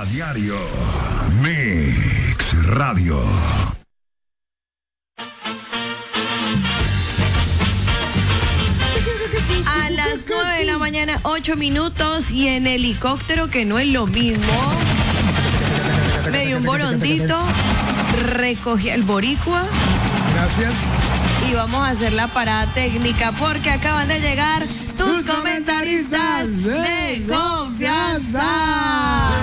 diario. Mix Radio. A las 9 de la mañana, 8 minutos, y en helicóptero, que no es lo mismo, me dio un borondito, recogí el boricua. Gracias. Y vamos a hacer la parada técnica porque acaban de llegar tus comentaristas de confianza.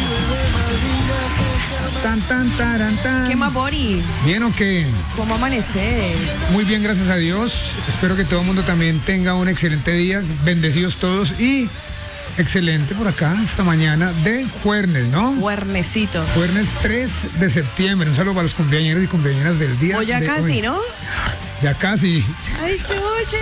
Tan, tan, taran, tan. ¿Qué más, Bori? ¿Bien o qué? ¿Cómo amaneces? Muy bien, gracias a Dios. Espero que todo el mundo también tenga un excelente día. Bendecidos todos y excelente por acá esta mañana de jueves, ¿no? Juernecito. Jueves 3 de septiembre. Un saludo para los cumpleañeros y cumpleañeras del día. O ya de casi, hoy. ¿no? Ya casi. Ay, chuche.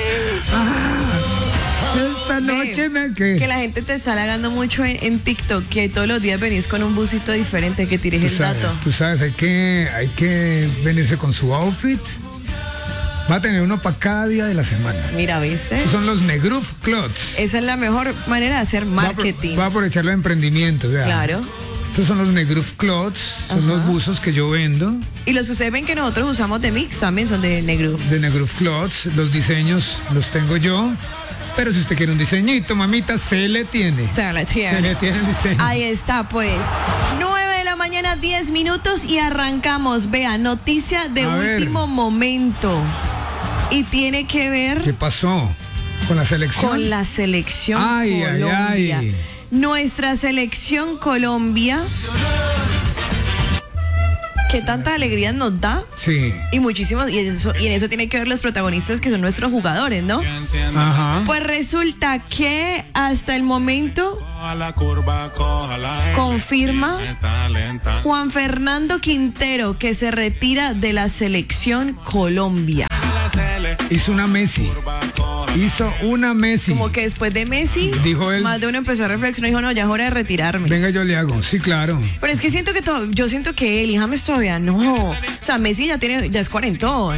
Esta noche que la gente te está halagando mucho en TikTok, que todos los días venís con un busito diferente, que tires el dato. Tú sabes, hay que venirse con su outfit. Va a tener uno para cada día de la semana. Mira, ¿viste? Estos son los Negruf Clothes. Esa es la mejor manera de hacer marketing. Va a aprovechar los emprendimientos, ¿verdad? Claro. Estos son los Negruf Clothes, son los buzos que yo vendo. Y los que ustedes ven que nosotros usamos de Mix también son de Negruf. De Negruf Clothes, los diseños los tengo yo. Pero si usted quiere un diseñito, mamita, se le tiene. Se le tiene el diseño. Ahí está, pues. 9 de la mañana, 10 minutos y arrancamos. Vea, noticia de último momento. Y tiene que ver... ¿Qué pasó? ¿Con la selección? Con la selección Colombia. Ay. Nuestra selección Colombia, que tanta alegría nos da. Sí. Y muchísimos, y en eso tiene que ver los protagonistas, que son nuestros jugadores, ¿no? Ajá. Pues resulta que hasta el momento confirma Juan Fernando Quintero que se retira de la selección Colombia. Hizo una Messi. Como que después de Messi, dijo él, más de uno empezó a reflexionar y dijo, no, ya es hora de retirarme. Venga, yo le hago. Sí, claro. Pero es que yo siento que él y James todavía no. O sea, Messi ya es cuarentón.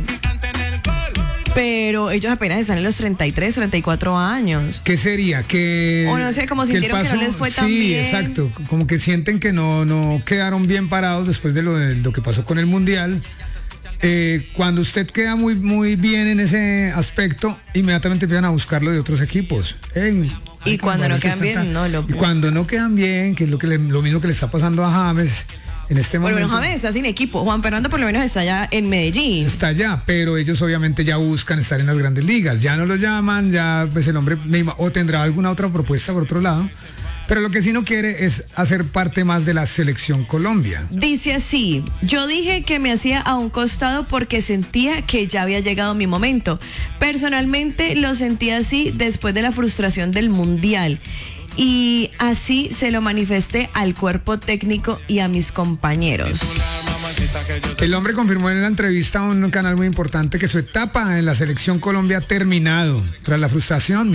Pero ellos apenas están en los 33, 34 años. ¿Qué sería? O no sé, como sintieron que no les fue tan bien. Sí, exacto. Como que sienten que no quedaron bien parados después de lo que pasó con el Mundial. Cuando usted queda muy, muy bien en ese aspecto, inmediatamente empiezan a buscarlo de otros equipos. Y cuando no quedan bien, no lo buscan. Y cuando no quedan bien, que es lo mismo que le está pasando a James en este momento. Bueno, James está sin equipo. Juan Fernando por lo menos está allá en Medellín. Está allá, pero ellos obviamente ya buscan estar en las grandes ligas. Ya no lo llaman, ya pues el hombre o tendrá alguna otra propuesta por otro lado. Pero lo que sí no quiere es hacer parte más de la selección Colombia. Dice así: yo dije que me hacía a un costado porque sentía que ya había llegado mi momento. Personalmente lo sentía así después de la frustración del Mundial. Y así se lo manifesté al cuerpo técnico y a mis compañeros. El hombre confirmó en la entrevista a un canal muy importante que su etapa en la selección Colombia ha terminado tras la frustración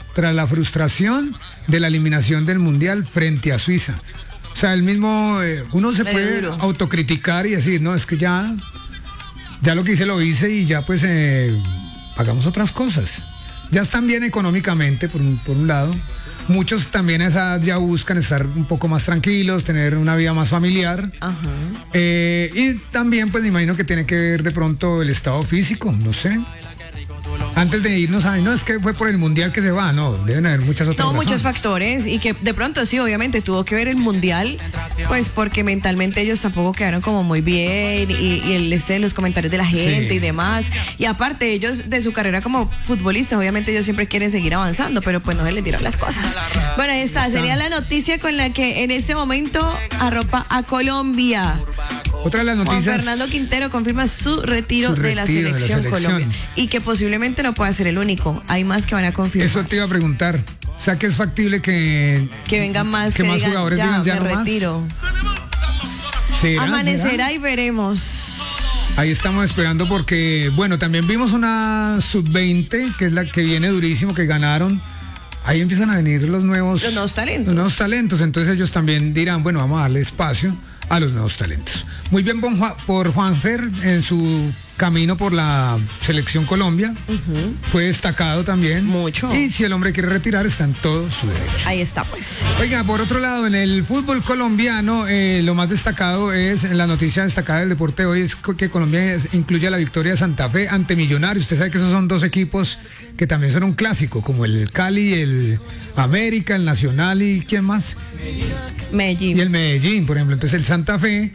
de la eliminación del Mundial frente a Suiza. O sea, el mismo, uno se puede autocriticar y decir, no, es que ya lo que hice lo hice y ya pues hagamos otras cosas. Ya están bien económicamente, por un lado. Muchos también a esa edad ya buscan estar un poco más tranquilos, tener una vida más familiar. Ajá. Y también pues me imagino que tiene que ver de pronto el estado físico, no sé. Antes de irnos no es que fue por el Mundial que se va, no, deben haber muchas otras razones. Muchos factores, y que de pronto sí, obviamente tuvo que ver el Mundial, pues porque mentalmente ellos tampoco quedaron como muy bien, y los comentarios de la gente y demás, y aparte ellos de su carrera como futbolistas, obviamente ellos siempre quieren seguir avanzando, pero pues no se les dieron las cosas. Bueno, ahí está, sería la noticia con la que en este momento arropa a Colombia. Otra de las noticias. Juan Fernando Quintero confirma su retiro de la selección Colombia, y que posiblemente no pueda ser el único. Hay más que van a confirmar. Eso te iba a preguntar. O sea, que es factible que vengan más, que más digan, jugadores digan ya me no retiro. ¿Será? Amanecerá y veremos. Ahí estamos esperando porque, bueno, también vimos una sub-20, que es la que viene durísimo, que ganaron. Ahí empiezan a venir los nuevos talentos. Entonces ellos también dirán, bueno, vamos a darle espacio a los nuevos talentos. Muy bien por Juanfer en su camino por la selección Colombia. Fue destacado también. Mucho. Y si el hombre quiere retirar, está en todo su derecho. Ahí está, pues. Oiga, por otro lado, en el fútbol colombiano, lo más destacado es, en la noticia destacada del deporte hoy, es que Colombia incluye la victoria de Santa Fe ante Millonarios. Usted sabe que esos son dos equipos que también son un clásico, como el Cali, el América, el Nacional y ¿quién más? Medellín. Y el Medellín, por ejemplo. Entonces el Santa Fe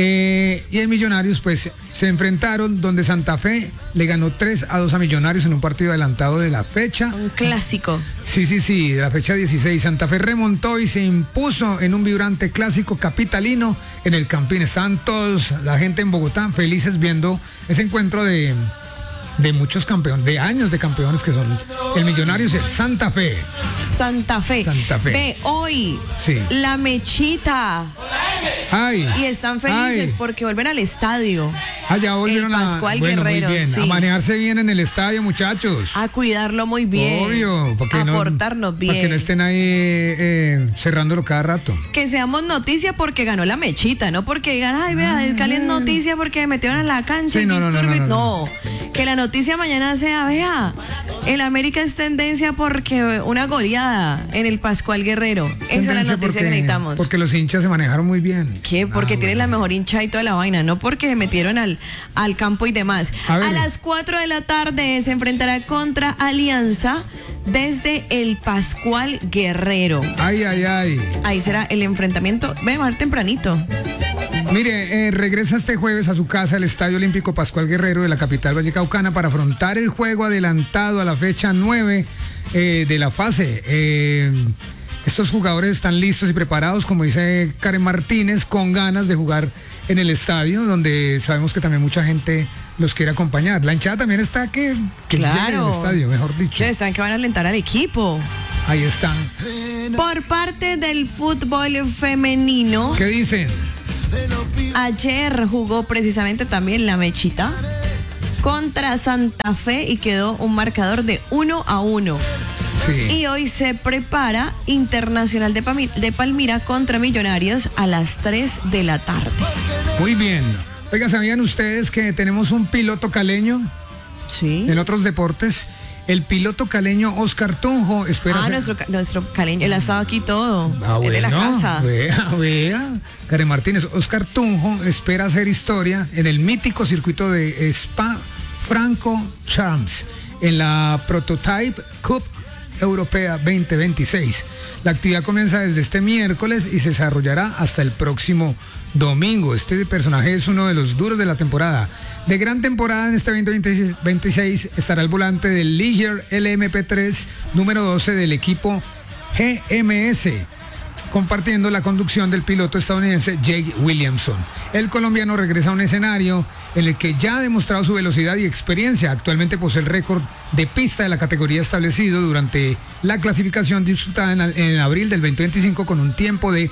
y el Millonarios pues se enfrentaron, donde Santa Fe le ganó 3-2 a Millonarios en un partido adelantado de la fecha. Un clásico. Sí, de la fecha 16. Santa Fe remontó y se impuso en un vibrante clásico capitalino en el Campín. Estaban todos, la gente en Bogotá, felices viendo ese encuentro de muchos campeones, de años de campeones que son el Millonarios y el Santa Fe. Santa Fe. Ve, hoy, sí, la mechita. Ay. Y están felices porque vuelven al estadio. Ya volvieron el Pascual bueno, Guerrero. Muy bien. Sí. A manejarse bien en el estadio, muchachos. A cuidarlo muy bien. Obvio. A portarnos bien. Para que no estén ahí cerrándolo cada rato. Que seamos noticia porque ganó la mechita, no porque digan, ay, vea, el Cali es noticia porque metieron a la cancha. Sí, y no. Que la noticia mañana sea, vea, el América es tendencia porque una goleada en el Pascual Guerrero. Esa es la noticia que necesitamos. Porque los hinchas se manejaron muy bien. ¿Qué? Porque tienen la mejor hincha y toda la vaina, no porque se metieron al campo y demás. A las 4 de la tarde se enfrentará contra Alianza desde el Pascual Guerrero. Ay. Ahí será el enfrentamiento. Ven, a tempranito. Mire, regresa este jueves a su casa el Estadio Olímpico Pascual Guerrero de la capital vallecaucana para afrontar el juego adelantado a la fecha 9 de la fase. Estos jugadores están listos y preparados, como dice Karen Martínez, con ganas de jugar en el estadio, donde sabemos que también mucha gente los quiere acompañar. La hinchada también está que claro, llene el estadio, mejor dicho. Ustedes saben que van a alentar al equipo. Ahí están. Por parte del fútbol femenino. ¿Qué dicen? Ayer jugó precisamente también la mechita contra Santa Fe y quedó un marcador de 1-1. Sí. Y hoy se prepara Internacional de Palmira contra Millonarios a las 3 de la tarde. Muy bien. Oiga, ¿sabían ustedes que tenemos un piloto caleño? Sí. En otros deportes. El piloto caleño Oscar Tunjo espera. Nuestro caleño, él ha estado aquí todo. Es de la casa. Vea. Karen Martínez, Oscar Tunjo espera hacer historia en el mítico circuito de Spa-Francorchamps en la Prototype Cup Europea 2026. La actividad comienza desde este miércoles y se desarrollará hasta el próximo domingo. Este personaje es uno de los duros de la temporada. De gran temporada en este 2026 estará al volante del Ligier LMP3 número 12 del equipo GMS, compartiendo la conducción del piloto estadounidense Jake Williamson. El colombiano regresa a un escenario en el que ya ha demostrado su velocidad y experiencia. Actualmente posee el récord de pista de la categoría establecido durante la clasificación disputada en abril del 2025 con un tiempo de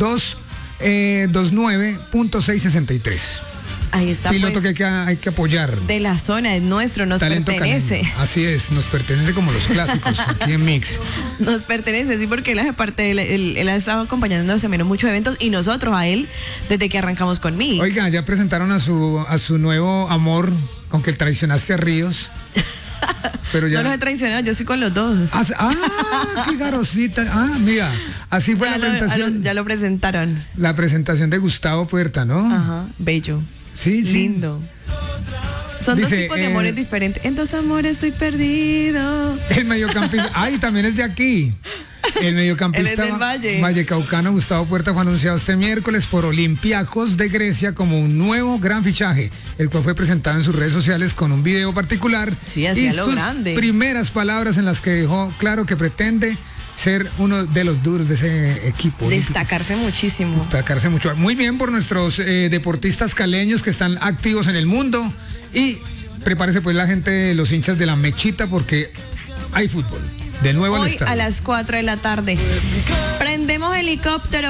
2:29.663. Ahí está, piloto pues, que hay que apoyar. De la zona, es nuestro, nos talento pertenece. Caleño. Así es, nos pertenece como los clásicos aquí en Mix. Nos pertenece, sí, porque él hace parte, él ha estado acompañándonos también en muchos eventos y nosotros a él desde que arrancamos con Mix. Oiga, ya presentaron a su nuevo amor, con que traicionaste a Ríos. Pero ya... No los he traicionado, yo soy con los dos. Qué garosita. Mira, así fue ya la presentación. Ya lo presentaron. La presentación de Gustavo Puerta, ¿no? Ajá, bello. Sí. Lindo. Son dos tipos de amores diferentes. En dos amores estoy perdido. El mediocampista. También es de aquí. El mediocampista vallecaucano Gustavo Puerta fue anunciado este miércoles por Olympiacos de Grecia como un nuevo gran fichaje, el cual fue presentado en sus redes sociales con un video particular. Sí, así y a lo sus grande. Primeras palabras en las que dejó claro que pretende ser uno de los duros de ese equipo. Destacarse muchísimo. Destacarse mucho. Muy bien por nuestros deportistas caleños que están activos en el mundo. Y prepárese pues la gente, los hinchas de la mechita, porque hay fútbol. De nuevo al estadio. A las 4 de la tarde. Prendemos helicóptero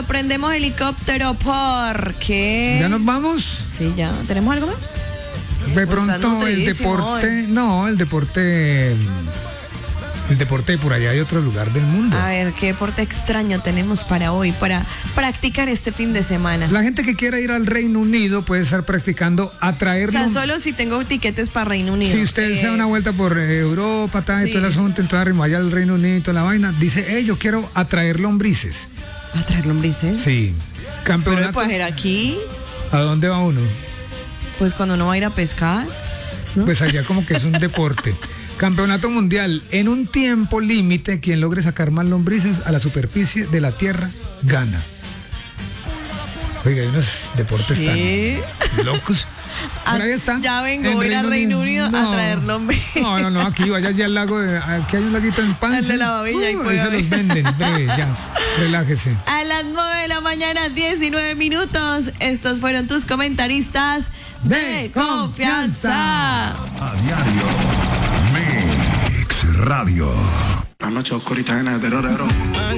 porque... ¿Ya nos vamos? Sí, ya. ¿Tenemos algo más? De pronto el deporte... hoy. No, el deporte... el deporte por allá de otro lugar del mundo. A ver, ¿qué deporte extraño tenemos para hoy, para practicar este fin de semana? La gente que quiera ir al Reino Unido puede estar practicando atraer. O sea, solo si tengo tiquetes para Reino Unido. Si usted se da una vuelta por Europa, y todo el asunto, entonces arriba allá al Reino Unido y toda la vaina, dice, yo quiero atraer lombrices. ¿Atraer lombrices? Sí. Campeonato. Pero puede ser aquí. ¿A dónde va uno? Pues cuando uno va a ir a pescar, ¿no? Pues allá como que es un deporte. Campeonato mundial. En un tiempo límite, quien logre sacar más lombrices a la superficie de la tierra, gana. Oiga, hay unos deportes tan locos. Por ahí está. Ya vengo, voy a ir a Reino Unido a traer lombrices. No, aquí vaya ya al lago, aquí hay un laguito en Pance. El de la Babilla, ahí se los venden, breve, ya, relájese. A las 9 de la mañana, 19 minutos, estos fueron tus comentaristas de confianza. A diario, Mix Radio. Anoche oscurita en el terror.